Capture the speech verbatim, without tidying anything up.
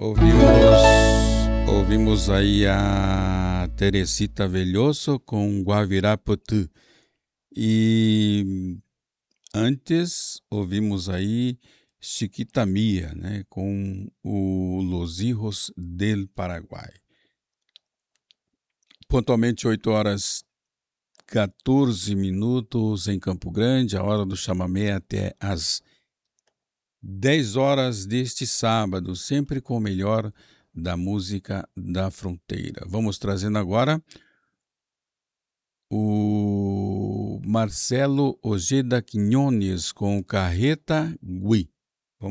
Ouvimos, ouvimos aí a Teresita Velhoso com Guavirapotã. E antes ouvimos aí Chiquita Mia, né, com o Los Hijos del Paraguai. Pontualmente oito horas quatorze minutos em Campo Grande, a hora do chamamé até às dez horas deste sábado, sempre com o melhor da música da fronteira. Vamos trazendo agora o Marcelo Ojeda Quiñones com Carreta Gui.